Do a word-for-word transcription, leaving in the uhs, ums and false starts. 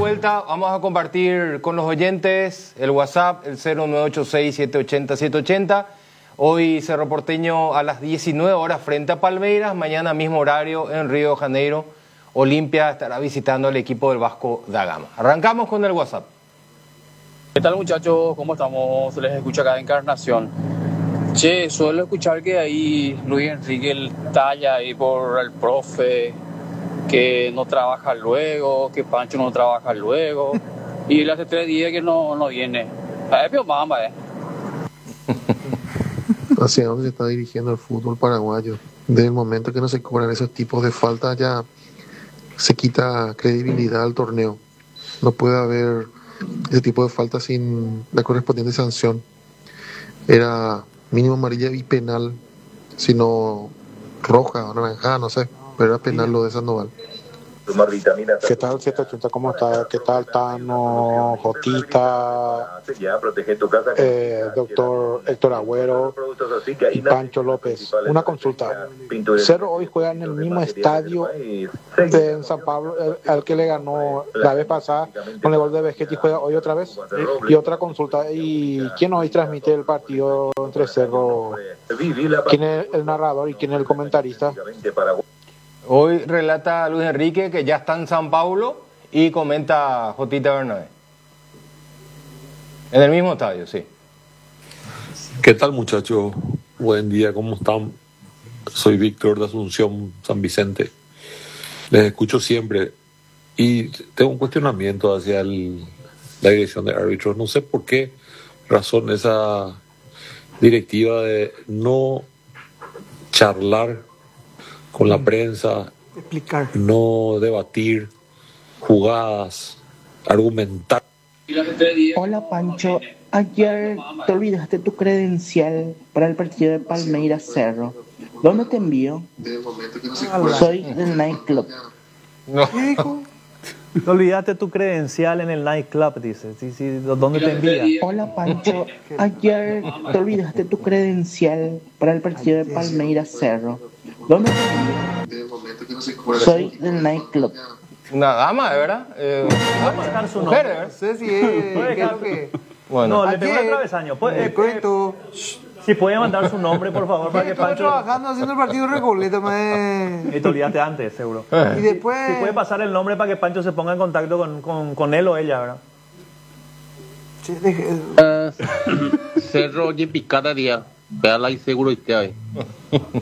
vuelta. Vamos a compartir con los oyentes el WhatsApp, el cero nueve ocho seis, siete ocho cero, siete ocho cero. Hoy Cerro Porteño a las diecinueve horas frente a Palmeiras. Mañana mismo horario en Río de Janeiro. Olimpia estará visitando al equipo del Vasco da Gama. Arrancamos con el WhatsApp. ¿Qué tal, muchachos? ¿Cómo estamos? Se les escucha acá de Encarnación. Che, suelo escuchar que ahí Luis Enrique talla ahí por el profe, que no trabaja luego, que Pancho no trabaja luego, y él hace tres días que no, no viene. Es mi mamá, eh. ¿Hacia dónde se está dirigiendo el fútbol paraguayo? Desde el momento que no se cobran esos tipos de faltas ya se quita credibilidad al torneo. No puede haber ese tipo de faltas sin la correspondiente sanción. Era mínimo amarilla y penal, sino roja o naranja, no sé, pero era penal lo de Sandoval. ¿Qué tal, siete ochenta? ¿Cómo está? ¿Qué tal, Tano, Jotita, eh, doctor Héctor Agüero y Pancho López? Una consulta. Cerro hoy juega en el mismo estadio de San Pablo al que le ganó la vez pasada con el gol de Vegetti, juega hoy otra vez. Y otra consulta, ¿y quién hoy transmite el partido entre Cerro? ¿Quién es el narrador y quién es el comentarista? Hoy relata Luis Enrique que ya está en San Paulo y comenta Jotita Bernabé. En el mismo estadio, sí. ¿Qué tal, muchachos? Buen día, ¿cómo están? Soy Víctor de Asunción, San Vicente. Les escucho siempre y tengo un cuestionamiento hacia el, la dirección de árbitros. No sé por qué razón esa directiva de no charlar con la prensa, explicar, no debatir jugadas, argumentar. Hola, Pancho, ayer te olvidaste tu credencial para el partido de Palmeiras Cerro. ¿Dónde te envío? Soy del nightclub. No. ¿Qué dijo? Te olvidaste tu credencial en el nightclub, dice. Sí, sí, ¿dónde te envía? Hola, Pancho, ayer te olvidaste tu credencial para el partido de Palmeiras Cerro. ¿Dónde te envío? Soy del nightclub. Una dama, ¿de verdad? Eh, ¿Puede dejar su mujer, nombre? ¿eh? No sé si es, Puede ¿qué es dejar- lo que... Bueno, No, le pegó el Ayer, travesaño. Puede- me eh, cuento. Si puede mandar su nombre, por favor, para que Estuve Pancho... trabajando haciendo el partido Recoleta, me... Y te olvidaste antes, seguro. Y después... Si puede pasar el nombre para que Pancho se ponga en contacto con, con, con él o ella, ¿verdad? Sí, deje- Cerro oye picada día. Véala y seguro y te hay.